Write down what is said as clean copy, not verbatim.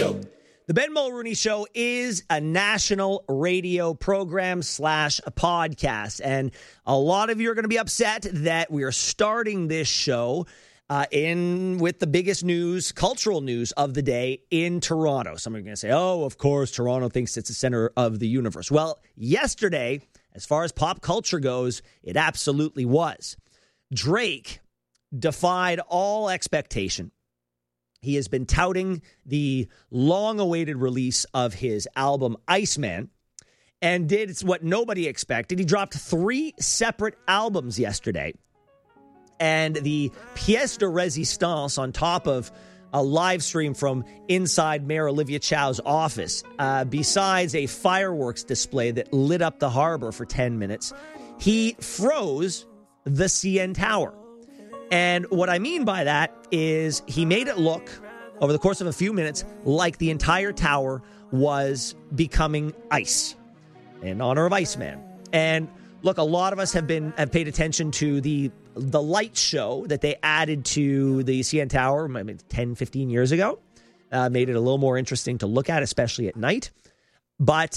The Ben Mulrooney Show is a national radio program / podcast. And a lot of you are going to be upset that we are starting this show with the biggest news, cultural news of the day in Toronto. Some are going to say, oh, of course, Toronto thinks it's the center of the universe. Well, yesterday, as far as pop culture goes, it absolutely was. Drake defied all expectation. He has been touting the long-awaited release of his album Iceman and did what nobody expected. He dropped 3 separate albums yesterday. And the pièce de résistance on top of a live stream from inside Mayor Olivia Chow's office, besides a fireworks display that lit up the harbor for 10 minutes, he froze the CN Tower. And what I mean by that is he made it look, over the course of a few minutes, like the entire tower was becoming ice in honor of Iceman. And look, a lot of us have paid attention to the light show that they added to the CN Tower 10, 15 years ago. Made it a little more interesting to look at, especially at night. But